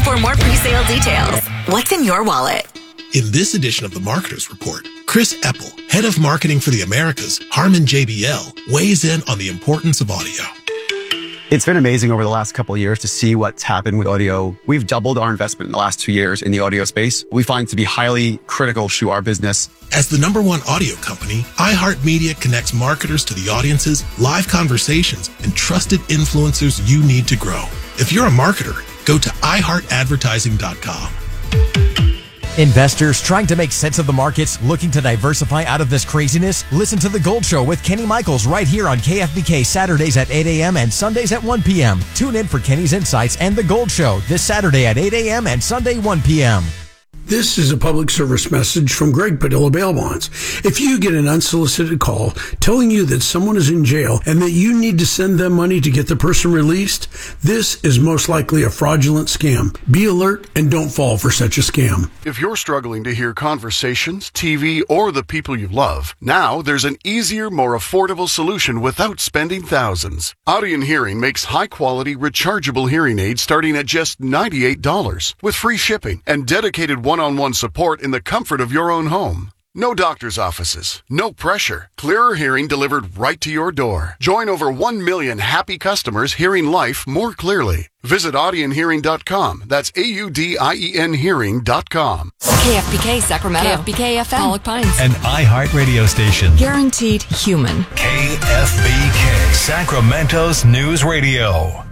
For more pre-sale details, what's in your wallet? In this edition of the Marketers Report, Chris Eppel, head of marketing for the Americas, Harman JBL, weighs in on the importance of audio. It's been amazing over the last couple of years to see what's happened with audio. We've doubled our investment in the last 2 years in the audio space. We find it to be highly critical to our business. As the #1 audio company, iHeartMedia connects marketers to the audiences, live conversations, and trusted influencers you need to grow. If you're a marketer, go to iHeartAdvertising.com. Investors trying to make sense of the markets, looking to diversify out of this craziness? Listen to The Gold Show with Kenny Michaels right here on KFBK Saturdays at 8 a.m. and Sundays at 1 p.m. Tune in for Kenny's Insights and The Gold Show this Saturday at 8 a.m. and Sunday 1 p.m. This is a public service message from Greg Padilla Bail Bonds. If you get an unsolicited call telling you that someone is in jail and that you need to send them money to get the person released, this is most likely a fraudulent scam. Be alert and don't fall for such a scam. If you're struggling to hear conversations, TV, or the people you love, now there's an easier, more affordable solution without spending thousands. Audion Hearing makes high-quality, rechargeable hearing aids starting at just $98 with free shipping and dedicated one-on-one support in the comfort of your own home. No doctor's offices, no pressure. Clearer hearing delivered right to your door. Join over 1 million happy customers hearing life more clearly. Visit audionhearing.com. That's AUDIEN hearing.com. KFBK Sacramento. KFBK FM. Pollock Pines. An iHeart radio station. Guaranteed human. KFBK Sacramento's News Radio.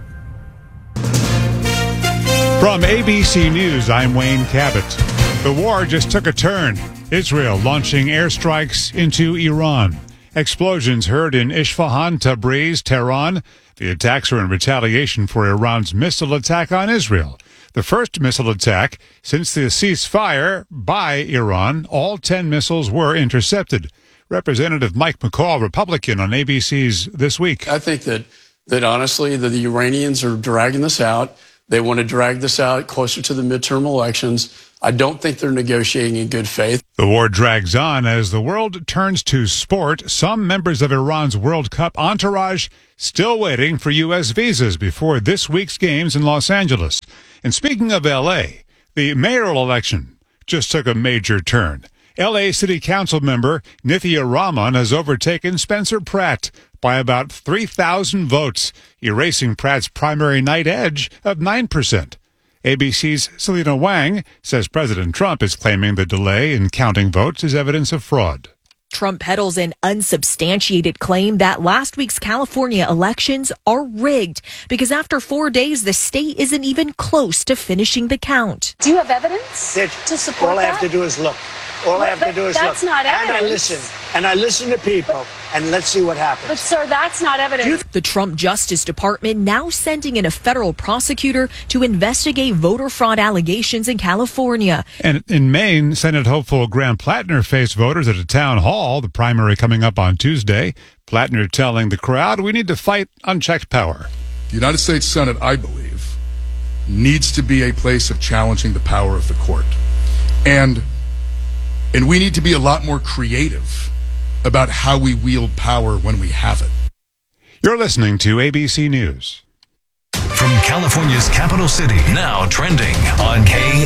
From ABC News, I'm Wayne Cabot. The war just took a turn. Israel launching airstrikes into Iran. Explosions heard in Isfahan, Tabriz, Tehran. The attacks are in retaliation for Iran's missile attack on Israel. The first missile attack since the ceasefire by Iran. All 10 missiles were intercepted. Representative Mike McCall, Republican, on ABC's This Week. I think that honestly, the Iranians are dragging this out. They want to drag this out closer to the midterm elections. I don't think they're negotiating in good faith. The war drags on as the world turns to sport. Some members of Iran's World Cup entourage still waiting for U.S. visas before this week's games in Los Angeles. And speaking of L.A., the mayoral election just took a major turn. L.A. City Council member Nithya Raman has overtaken Spencer Pratt by about 3,000 votes, erasing Pratt's primary night edge of 9%. ABC's Selena Wang says President Trump is claiming the delay in counting votes is evidence of fraud. Trump peddles an unsubstantiated claim that last week's California elections are rigged because after 4 days, the state isn't even close to finishing the count. Do you have evidence to support all I have to do is look. All I have to do is look. That's not evidence. And I listen to people, and let's see what happens. But, sir, that's not evidence. The Trump Justice Department now sending in a federal prosecutor to investigate voter fraud allegations in California. And in Maine, Senate hopeful Graham Plattner faced voters at a town hall, the primary coming up on Tuesday. Plattner telling the crowd, we need to fight unchecked power. The United States Senate, I believe, needs to be a place of challenging the power of the court. And we need to be a lot more creative about how we wield power when we have it. You're listening to ABC News. From California's capital city, now trending on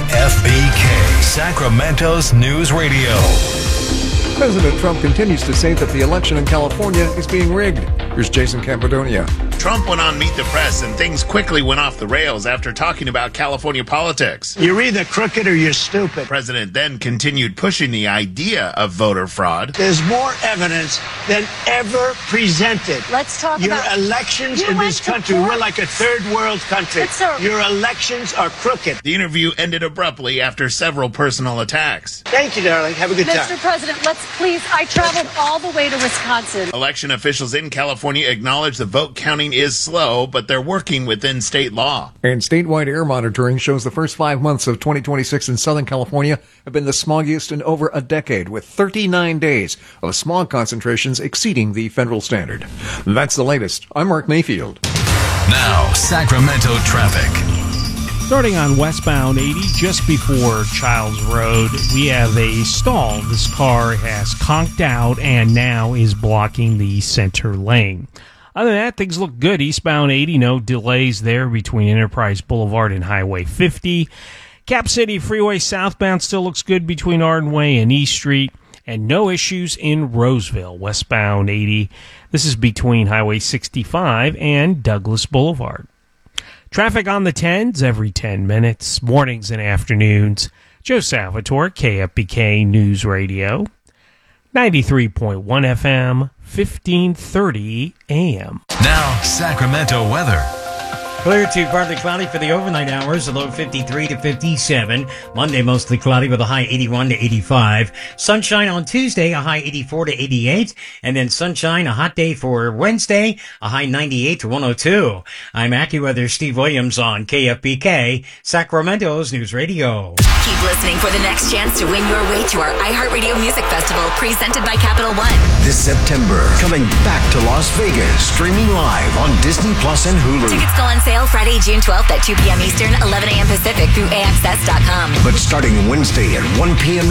KFBK, Sacramento's News Radio. President Trump continues to say that the election in California is being rigged. Here's Jason Campodonia. Trump went on Meet the Press, and things quickly went off the rails after talking about California politics. You're either crooked or you're stupid. The president then continued pushing the idea of voter fraud. There's more evidence than ever presented. Let's talk about your elections in this country. We're like a third world country. Your elections are crooked. The interview ended abruptly after several personal attacks. Thank you, darling. Have a good time. Mr. President, I traveled all the way to Wisconsin. Election officials in California acknowledge the vote counting is slow, but they're working within state law. And statewide air monitoring shows the first 5 months of 2026 in Southern California have been the smoggiest in over a decade, with 39 days of smog concentrations exceeding the federal standard. That's the latest. I'm Mark Mayfield. Now, Sacramento traffic. Starting on westbound 80, just before Childs Road, we have a stall. This car has conked out and now is blocking the center lane. Other than that, things look good. Eastbound 80, no delays there between Enterprise Boulevard and Highway 50. Cap City Freeway southbound still looks good between Arden Way and East Street. And no issues in Roseville, westbound 80. This is between Highway 65 and Douglas Boulevard. Traffic on the 10s every 10 minutes, mornings and afternoons. Joe Salvatore, KFBK News Radio, 93.1 FM, 1530 AM. Now, Sacramento weather. Clear to partly cloudy for the overnight hours, a low 53 to 57. Monday, mostly cloudy with a high 81 to 85. Sunshine on Tuesday, a high 84 to 88. And then sunshine, a hot day for Wednesday, a high 98 to 102. I'm AccuWeather Steve Williams on KFBK, Sacramento's News Radio. Keep listening for the next chance to win your way to our iHeartRadio Music Festival presented by Capital One. This September, coming back to Las Vegas, streaming live on Disney Plus and Hulu. Tickets go on sale Friday, June 12th at 2 p.m. Eastern, 11 a.m. Pacific through AXS.com. But starting Wednesday at 1 p.m.